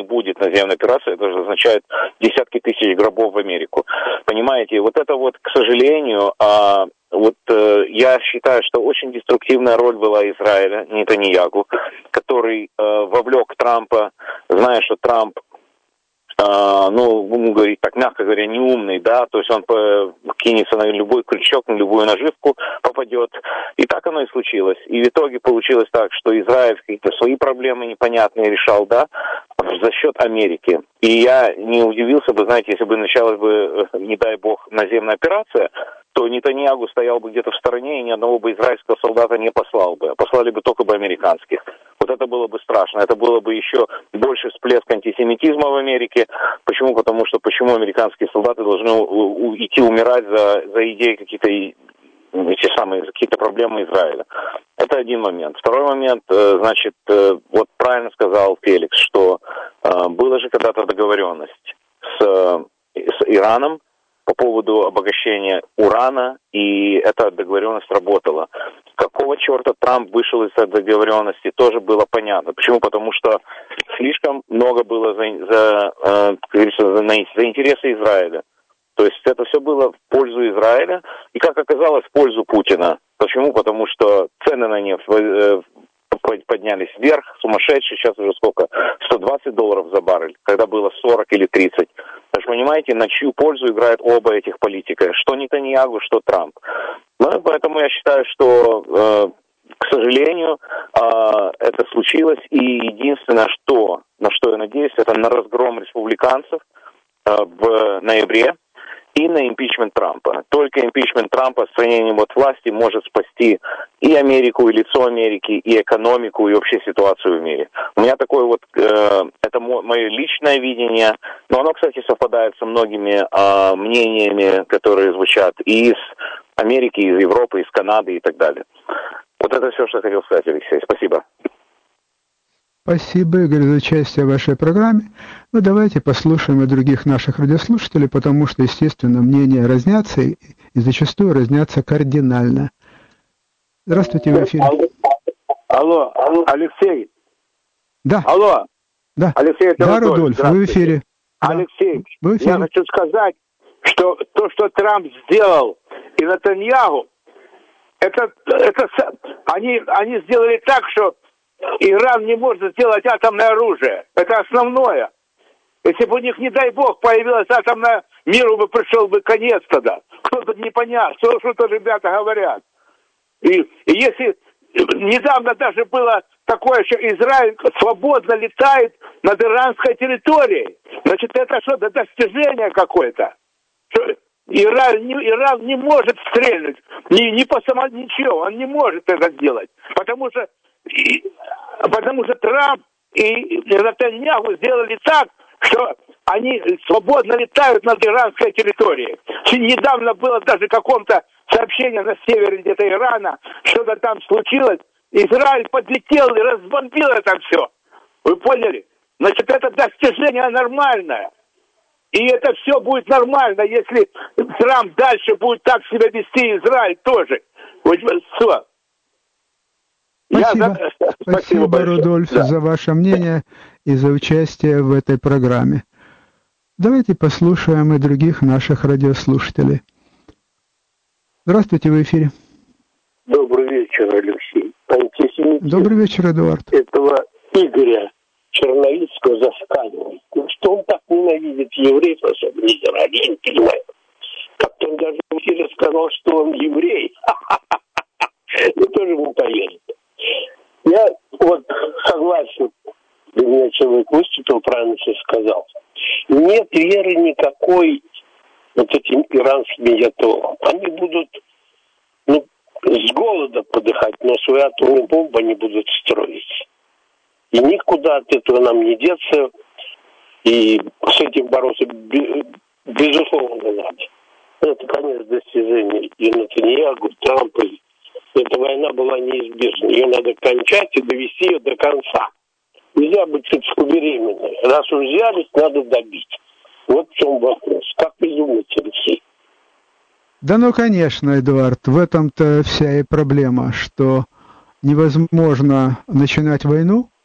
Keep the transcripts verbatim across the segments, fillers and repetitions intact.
не будет наземной операции, это же означает десятки тысяч гробов в Америку. Понимаете, вот это вот, к сожалению, а, вот э, я считаю, что очень деструктивная роль была Израиля, Нетаньяху, который э, вовлек Трампа, зная, что Трамп, Uh, ну, будем говорить так, мягко говоря, неумный, да, то есть он по, кинется на любой крючок, на любую наживку попадет, и так оно и случилось. И в итоге получилось так, что Израиль какие-то свои проблемы непонятные решал, да, за счет Америки. И я не удивился бы, знаете, если бы началась бы, не дай бог, наземная операция, то Нетаньяху стоял бы где-то в стороне, и ни одного бы израильского солдата не послал бы, а послали бы только бы американских. Вот это было бы страшно, это было бы еще больше всплеск антисемитизма в Америке. Почему? Потому что почему американские солдаты должны идти умирать за, за идеи какие-то, эти самые, какие-то проблемы Израиля. Это один момент. Второй момент, значит, вот правильно сказал Феликс, что была же когда-то договоренность с, с Ираном по поводу обогащения урана, и эта договоренность работала. Какого черта Трамп вышел из этой договоренности, тоже было понятно. Почему? Потому что слишком много было за, за, э, за, за интересы Израиля. То есть это все было в пользу Израиля, и, как оказалось, в пользу Путина. Почему? Потому что цены на нефть э, поднялись вверх, сумасшедшие, сейчас уже сколько? сто двадцать долларов за баррель, когда было сорок или тридцать. Так что, понимаете, на чью пользу играют оба этих политика, что Нетаньяху, что Трамп. Ну, поэтому я считаю, что, э, к сожалению, э, это случилось, и единственное, что, на что я надеюсь, это на разгром республиканцев э, в ноябре, и на импичмент Трампа. Только импичмент Трампа, отстранением от власти, может спасти и Америку, и лицо Америки, и экономику, и вообще ситуацию в мире. У меня такое вот, э, это мое личное видение, но оно, кстати, совпадает со многими э, мнениями, которые звучат и из Америки, и из Европы, и из Канады, и так далее. Вот это все, что я хотел сказать, Алексей. Спасибо. Спасибо, Игорь, за участие в вашей программе. Ну, давайте послушаем и других наших радиослушателей, потому что, естественно, мнения разнятся и, и зачастую разнятся кардинально. Здравствуйте, в эфире. Алло, алло, Алексей. Да. Алло. Да. Алексей, это да, Рудольф, вы в эфире. Алексей, да. в эфире. Я хочу сказать, что то, что Трамп сделал, и Нетаньяху, это, это они, они сделали так, что Иран не может сделать атомное оружие. Это основное. Если бы у них, не дай бог, появилось атомное, миру бы пришел бы конец тогда. Кто-то не понял, что, что-то ребята говорят. И, и если недавно даже было такое, что Израиль свободно летает над иранской территорией, значит, это что-то достижение какое-то. Что Иран, не, Иран не может стрельнуть, ни, ни по само, ничего, он не может это сделать. Потому что И, потому что Трамп и Нетаньяху сделали так, что они свободно летают над иранской территорией. Недавно было даже каком-то сообщение на севере где-то Ирана, что-то там случилось. Израиль подлетел и разбомбил это все. Вы поняли? Значит, это достижение нормальное. И это все будет нормально, если Трамп дальше будет так себя вести, Израиль тоже. Вот все. Спасибо, Я... спасибо, Спасибо Рудольф, да. за ваше мнение и за участие в этой программе. Давайте послушаем и других наших радиослушателей. Здравствуйте, в эфире. Добрый вечер, Алексей. Антисемитизм. Добрый вечер, Эдуард. Этого Игоря Черновицкого засканивает. Ну, что он так ненавидит евреев, особенно Израиль, я не понимаю. Как-то он даже в эфире сказал, что он еврей. Ну, тоже ему поверит. Я вот согласен, для меня человек выступил, правильно все сказал. Нет веры никакой вот этим иранским медиаторам. Они будут, ну, с голода подыхать, но свою атомную бомбу они будут строить. И никуда от этого нам не деться. И с этим бороться безусловно надо. Это, конечно, достижение и Нетаньяху, и Трампа. Эта война была неизбежна. Ее надо кончать и довести ее до конца. Нельзя быть беременной. Раз уж взялись, надо добить. Вот в чем вопрос. Как вы думаете, Алексей? Да ну, конечно, Эдуард. В этом-то вся и проблема, что невозможно начинать войну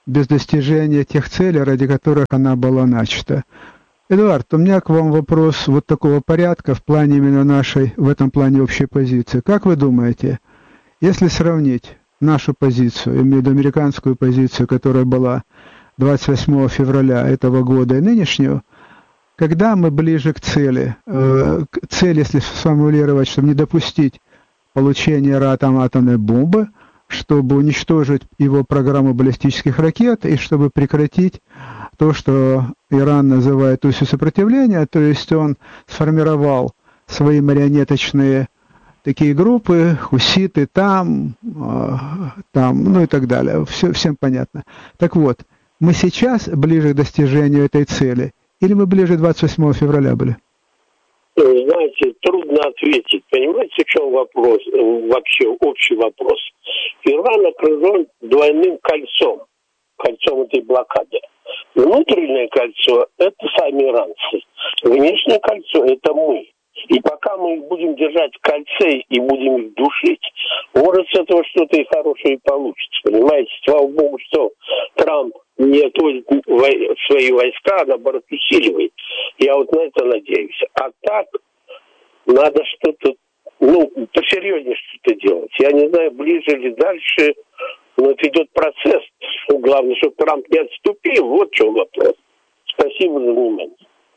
без достижения тех целей, ради которых она была начата. Эдуард, у меня к вам вопрос вот такого порядка в плане именно нашей, в этом плане общей позиции. Как вы думаете, если сравнить нашу позицию, имею в виду американскую позицию, которая была двадцать восьмого февраля этого года и нынешнюю, когда мы ближе к цели, э, к цели, если сформулировать, чтобы не допустить получения атом, атомной бомбы, чтобы уничтожить его программу баллистических ракет и чтобы прекратить то, что Иран называет осью сопротивления, то есть он сформировал свои марионеточные такие группы, хуситы там, э, там, ну и так далее, все, всем понятно. Так вот, мы сейчас ближе к достижению этой цели, или мы ближе двадцать восьмого февраля были? Знаете, трудно ответить. Понимаете, в чем вопрос, вообще общий вопрос? Иран окружен двойным кольцом, кольцом этой блокады. Внутреннее кольцо – это сами иранцы. Внешнее кольцо – это мы. И пока мы их будем держать в кольце и будем их душить, может, с этого что-то и хорошее и получится. Понимаете, слава богу, что Трамп не отводит свои войска, а наоборот усиливает. Я вот на это надеюсь. А так надо что-то, ну, посерьезнее что-то делать. Я не знаю, ближе или дальше, но это идет процесс. Главное, чтобы Трамп не отступил. Вот в чем вопрос. Спасибо за внимание.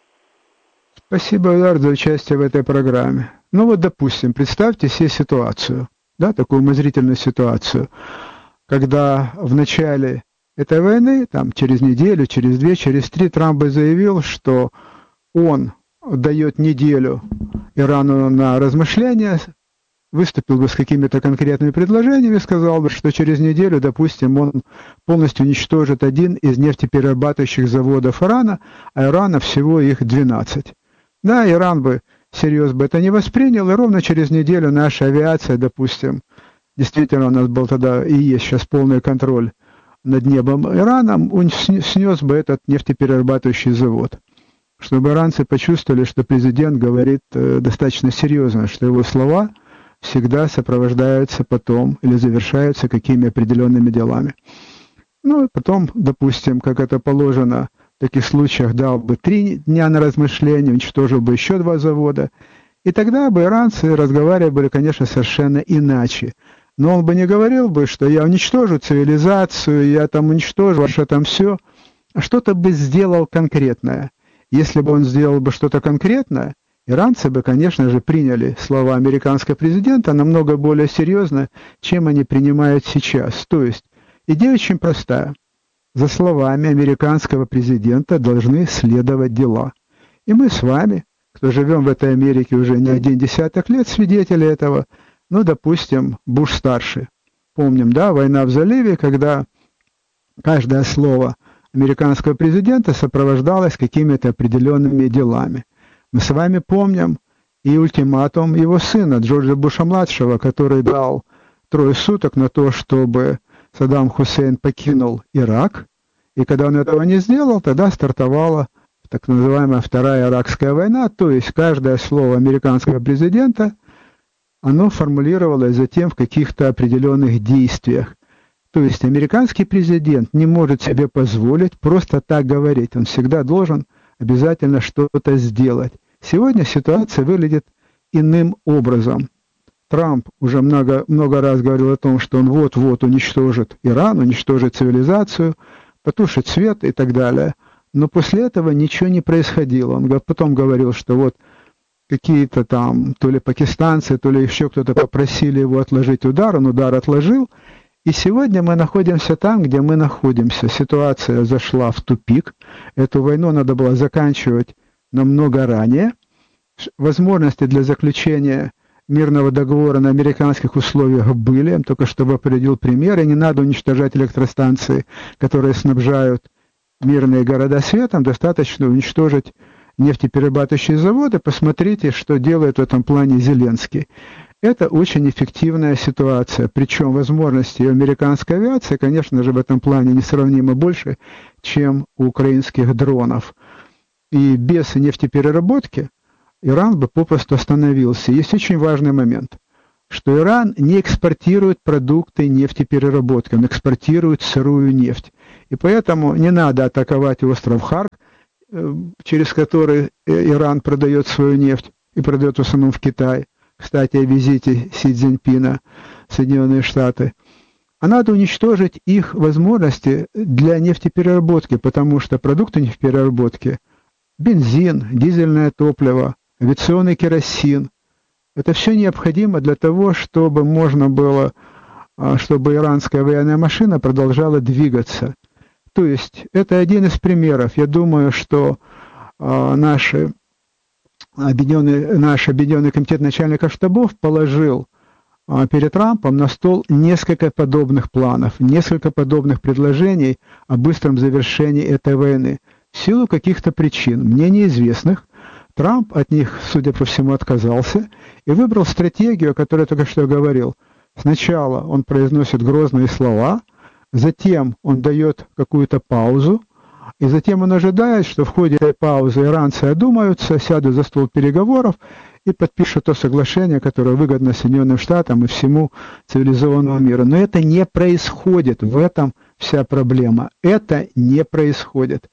Спасибо, Эдуард, за участие в этой программе. Ну вот, допустим, представьте себе ситуацию, да, такую умозрительную ситуацию, когда в начале этой войны, там, через неделю, через две, через три, Трамп бы заявил, что он дает неделю Ирану на размышления, выступил бы с какими-то конкретными предложениями, сказал бы, что через неделю, допустим, он полностью уничтожит один из нефтеперерабатывающих заводов Ирана, а Ирана всего их двенадцать. Да, Иран бы всерьез бы это не воспринял, и ровно через неделю наша авиация, допустим, действительно у нас был тогда и есть сейчас полный контроль над небом Ирана, он снес бы этот нефтеперерабатывающий завод. Чтобы иранцы почувствовали, что президент говорит э, достаточно серьезно, что его слова всегда сопровождаются потом или завершаются какими определенными делами. Ну и потом, допустим, как это положено, в таких случаях дал бы три дня на размышление, уничтожил бы еще два завода, и тогда бы иранцы разговаривали бы, конечно, совершенно иначе. Но он бы не говорил бы, что я уничтожу цивилизацию, я там уничтожу, что там все, а что-то бы сделал конкретное. Если бы он сделал бы что-то конкретное, иранцы бы, конечно же, приняли слова американского президента намного более серьезно, чем они принимают сейчас. То есть идея очень простая. За словами американского президента должны следовать дела. И мы с вами, кто живем в этой Америке уже не один десяток лет, свидетели этого, ну, допустим, Буш-старший. Помним, да, война в заливе, когда каждое слово американского президента сопровождалось какими-то определенными делами. Мы с вами помним и ультиматум его сына, Джорджа Буша-младшего, который дал трое суток на то, чтобы Саддам Хусейн покинул Ирак, и когда он этого не сделал, тогда стартовала так называемая Вторая Иракская война, то есть каждое слово американского президента, оно формулировалось затем в каких-то определенных действиях. То есть американский президент не может себе позволить просто так говорить, он всегда должен обязательно что-то сделать. Сегодня ситуация выглядит иным образом. Трамп уже много, много раз говорил о том, что он вот-вот уничтожит Иран, уничтожит цивилизацию, потушит свет и так далее. Но после этого ничего не происходило. Он потом говорил, что вот какие-то там то ли пакистанцы, то ли еще кто-то попросили его отложить удар, он удар отложил. И сегодня мы находимся там, где мы находимся. Ситуация зашла в тупик. Эту войну надо было заканчивать намного ранее. Возможности для заключения мирного договора на американских условиях были, я только что определил пример, и не надо уничтожать электростанции, которые снабжают мирные города светом, достаточно уничтожить нефтеперерабатывающие заводы. Посмотрите, что делает в этом плане Зеленский. Это очень эффективная ситуация, причем возможности американской авиации, конечно же, в этом плане несравнимо больше, чем у украинских дронов. И без нефтепереработки Иран бы попросту остановился. Есть очень важный момент, что Иран не экспортирует продукты нефтепереработки, он экспортирует сырую нефть. И поэтому не надо атаковать остров Харк, через который Иран продает свою нефть и продает в основном в Китай. Кстати, о визите Си Цзиньпина в Соединенные Штаты. А надо уничтожить их возможности для нефтепереработки, потому что продукты нефтепереработки, бензин, дизельное топливо, авиационный керосин, это все необходимо для того, чтобы можно было, чтобы иранская военная машина продолжала двигаться. То есть это один из примеров. Я думаю, что наши объединенный, наш объединенный комитет начальников штабов положил перед Трампом на стол несколько подобных планов, несколько подобных предложений о быстром завершении этой войны. В силу каких-то причин, мне неизвестных, Трамп от них, судя по всему, отказался и выбрал стратегию, о которой я только что говорил. Сначала он произносит грозные слова, затем он дает какую-то паузу, и затем он ожидает, что в ходе этой паузы иранцы одумаются, сядут за стол переговоров и подпишут то соглашение, которое выгодно Соединенным Штатам и всему цивилизованному миру. Но это не происходит, в этом вся проблема. Это не происходит.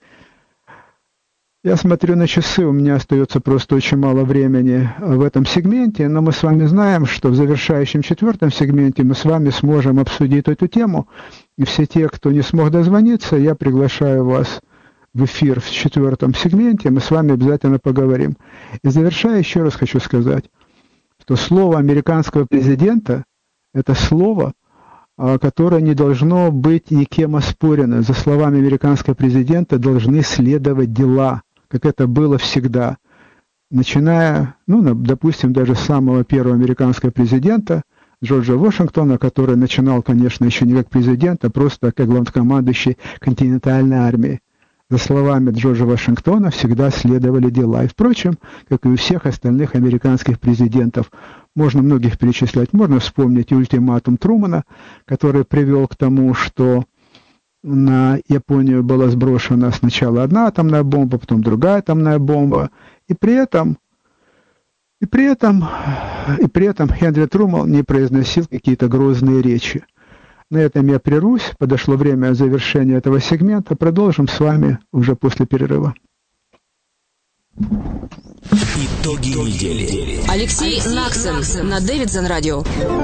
Я смотрю на часы, у меня остается просто очень мало времени в этом сегменте, но мы с вами знаем, что в завершающем четвертом сегменте мы с вами сможем обсудить эту тему. И все те, кто не смог дозвониться, я приглашаю вас в эфир в четвертом сегменте, мы с вами обязательно поговорим. И завершая, еще раз хочу сказать, что слово американского президента – это слово, которое не должно быть никем оспорено. За словами американского президента должны следовать дела, как это было всегда. Начиная, ну, допустим, даже с самого первого американского президента Джорджа Вашингтона, который начинал, конечно, еще не как президент, а просто как главнокомандующий континентальной армии. За словами Джорджа Вашингтона всегда следовали дела. И, впрочем, как и у всех остальных американских президентов, можно многих перечислять. Можно вспомнить ультиматум Трумана, который привел к тому, что на Японию была сброшена сначала одна атомная бомба, потом другая атомная бомба. И при этом, и при этом, и при этом Хенри Труман не произносил какие-то грозные речи. На этом я прервусь. Подошло время завершения этого сегмента. Продолжим с вами уже после перерыва. Итоги недели. Алексей, Алексей Наксон, Наксон на Дэвидсон радио.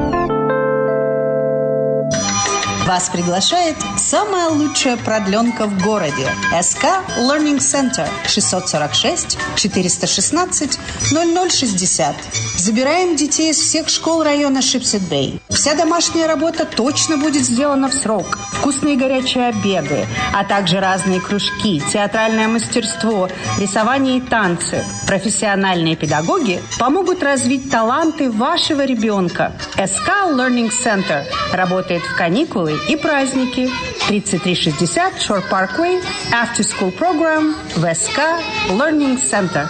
Вас приглашает самая лучшая продленка в городе. эс ка Learning Center шестьсот сорок шесть четыреста шестнадцать ноль ноль шестьдесят. Забираем детей из всех школ района Шипсет-Бэй. Вся домашняя работа точно будет сделана в срок. Вкусные горячие обеды, а также разные кружки, театральное мастерство, рисование и танцы. Профессиональные педагоги помогут развить таланты вашего ребенка. эс ка Learning Center работает в каникулы и праздники. тридцать три шестьдесят Shore Parkway, After School Program в эс ка Learning Center.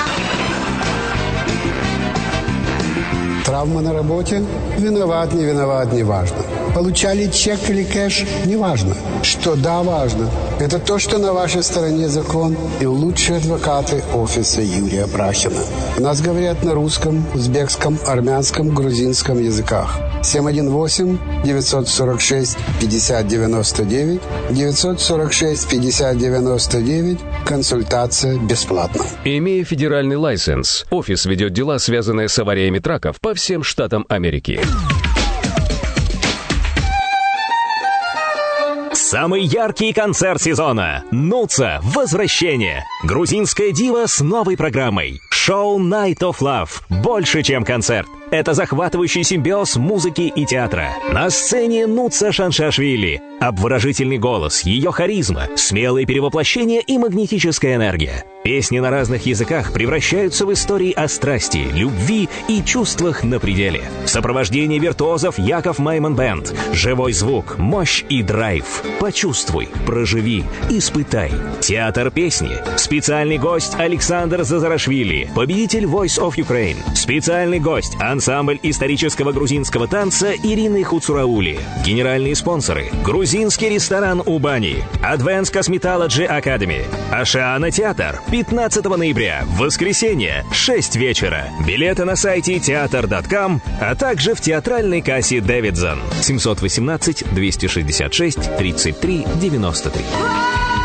Травма на работе? Виноват, не виноват, не важно. Получали чек или кэш? Не важно. Что да, важно. Это то, что на вашей стороне закон и лучшие адвокаты офиса Юрия Брахина. У нас говорят на русском, узбекском, армянском, грузинском языках. семь один восемь девятьсот сорок шесть пятьдесят девяносто девять девятьсот сорок шесть пятьдесят девяносто девять. Консультация бесплатна. Имея федеральный лайсенс, офис ведет дела, связанные с авариями траков по всем штатам Америки. Самый яркий концерт сезона. Нуца. Возвращение. Грузинская дива с новой программой. Шоу Night of Love. Больше, чем концерт. Это захватывающий симбиоз музыки и театра. На сцене Нуца Шаншашвили. Обворожительный голос, ее харизма, смелые перевоплощения и магнетическая энергия. Песни на разных языках превращаются в истории о страсти, любви и чувствах на пределе. Сопровождение виртуозов Яков Майман Бэнд. Живой звук, мощь и драйв. Почувствуй, проживи, испытай. Театр песни. Специальный гость Александр Зазарашвили, победитель Voice of Ukraine. Специальный гость ансамбль ансамбль исторического грузинского танца Ирины Хуцураули. Генеральные спонсоры: грузинский ресторан у бани, Advanced Cosmetology Academy, Ашана театр, пятнадцатого ноября, воскресенье, шесть вечера. Билеты на сайте театр точка ком, а также в театральной кассе Дэвидсон. семь один восемь, два шесть шесть, тридцать три девяносто три.